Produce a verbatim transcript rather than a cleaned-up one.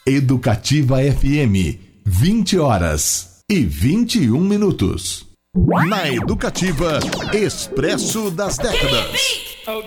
Educativa F M, vinte horas e vinte e um minutos. Na Educativa, Expresso das Décadas.